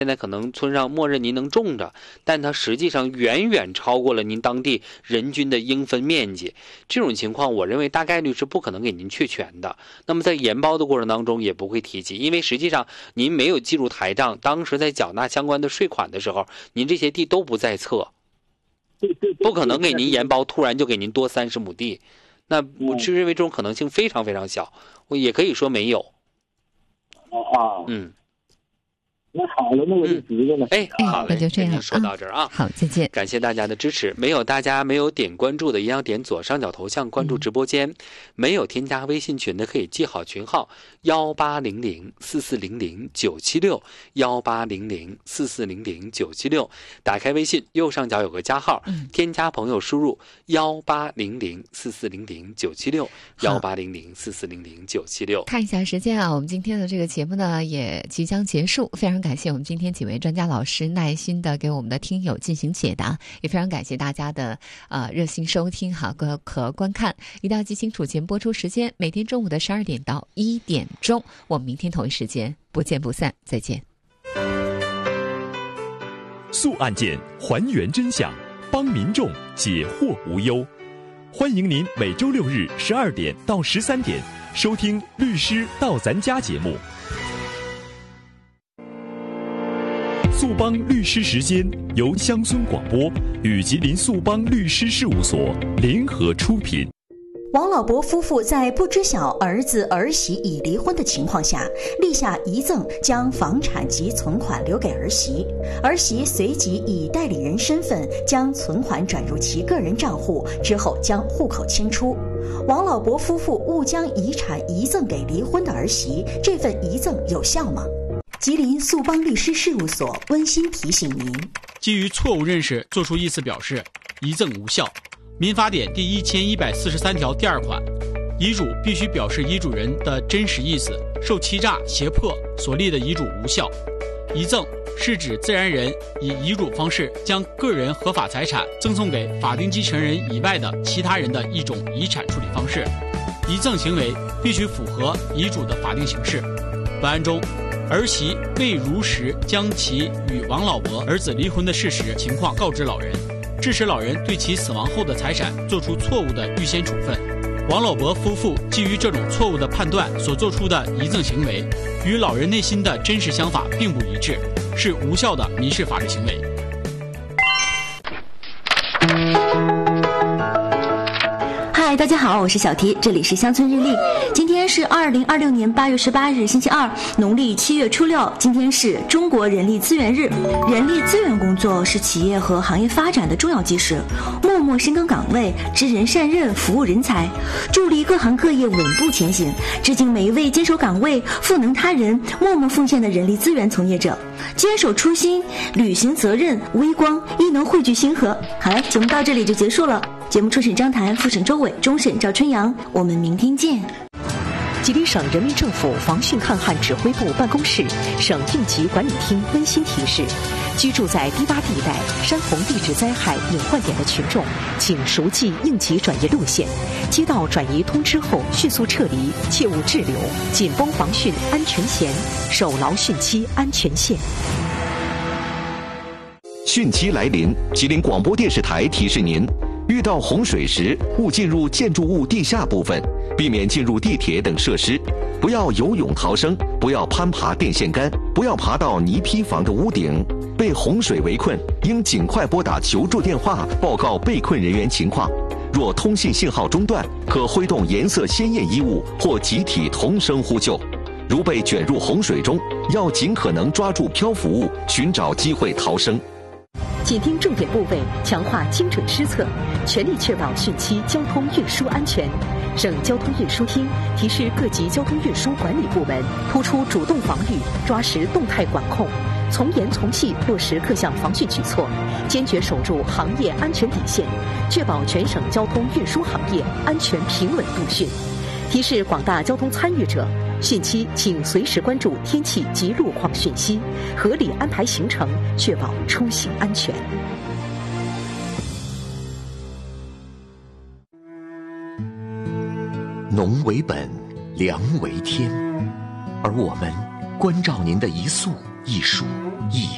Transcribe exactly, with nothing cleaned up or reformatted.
现在可能村上默认您能种着，但它实际上远远超过了您当地人均的应分面积。这种情况，我认为大概率是不可能给您确权的。那么在研包的过程当中也不会提及，因为实际上您没有记入台账，当时在缴纳相关的税款的时候，您这些地都不在册，不可能给您研包突然就给您多三十亩地。那我是认为这种可能性非常非常小，我也可以说没有。 啊， 嗯。 那好了，那我就直接了。 哎，好嘞， 那就这样， 说到这儿啊， 好，再见。 感谢大家的支持。没有大家没有点关注的，一定要点左上角头像关注直播间。嗯、没有添加微信群的，可以记好群号幺八零零四四零零九七六幺八零零四四零零九七六。打开微信，右上角有个加号，嗯、添加朋友输入幺八零零四四零零九七六幺八零零四四零零九七六。 看一下时间啊，我们今天的这个节目呢也即将结束，非常感谢我们今天几位专家老师耐心的给我们的听友进行解答，也非常感谢大家的呃热心收听哈和和观看。一定要记清楚节目播出时间，每天中午的十二点到一点钟，我们明天同一时间不见不散，再见。 速案件，还原真相，帮民众解惑无忧。欢迎您每周六日十二点到十三点收听《律师到咱家》节目。速帮律师时间由乡村广播与吉林速帮律师事务所联合出品。 王老伯夫妇在不知晓儿子儿媳已离婚的情况下，立下遗赠，将房产及存款留给儿媳。儿媳随即以代理人身份将存款转入其个人账户，之后将户口迁出。王老伯夫妇误将遗产遗赠给离婚的儿媳，这份遗赠有效吗？吉林速帮律师事务所温馨提醒您： 基于错误认识作出意思表示，遗赠无效。民法典第一千一百四十三条第二款，遗嘱必须表示遗嘱人的真实意思，受欺诈、胁迫所立的遗嘱无效。遗赠是指自然人以遗嘱方式将个人合法财产赠送给法定继承人以外的其他人的一种遗产处理方式。遗赠行为必须符合遗嘱的法定形式。本案中，儿媳未如实将其与王老伯儿子离婚的事实情况告知老人，致使老人对其死亡后的财产做出错误的预先处分。王老伯夫妇基于这种错误的判断所做出的遗赠行为，与老人内心的真实想法并不一致，是无效的民事法律行为。 嗨，大家好，我是小提，这里是乡村日历。今天是二零二六年八月十八日，星期二，农历七月初六。今天是中国人力资源日。人力资源工作是企业和行业发展的重要基石，默默深耕岗位，知人善任，服务人才，助力各行各业稳步前行。致敬每一位坚守岗位、赋能他人、默默奉献的人力资源从业者，坚守初心，履行责任，微光亦能汇聚星河。好了，节目到这里就结束了。节目初审张谭，复审周伟，终审赵春阳。我们明天见。 吉林省人民政府防汛抗旱指挥部办公室、省应急管理厅温馨提示：居住在低洼地带、山洪地质灾害隐患点的群众，请熟记应急转移路线，接到转移通知后迅速撤离，切勿滞留，紧绷防汛安全弦，守牢汛期安全线。 汛期来临，吉林广播电视台提示您：遇到洪水时，勿进入建筑物地下部分，避免进入地铁等设施，不要游泳逃生，不要攀爬电线杆，不要爬到泥坯房的屋顶。被洪水围困，应尽快拨打求助电话，报告被困人员情况。若通信信号中断，可挥动颜色鲜艳衣物或集体同声呼救。如被卷入洪水中，要尽可能抓住漂浮物，寻找机会逃生。 紧盯重点部位，强化精准施策，全力确保汛期交通运输安全。省交通运输厅提示各级交通运输管理部门，突出主动防御，抓实动态管控，从严从细落实各项防汛举措，坚决守住行业安全底线，确保全省交通运输行业安全平稳度汛。提示广大交通参与者，汛期请随时关注天气及路况讯息，合理安排行程，确保出行安全。 农为本，粮为天，而我们关照您的一粟一书一